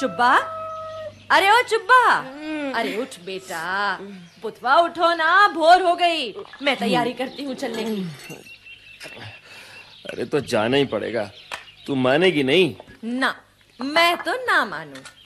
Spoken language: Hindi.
चुब्बा, अरे ओ चुब्बा, अरे उठ बेटा, बुधवा उठो ना, भोर हो गई। मैं तैयारी करती हूँ चलने की। अरे तो जाना ही पड़ेगा, तू मानेगी नहीं? ना, मैं तो ना मानू।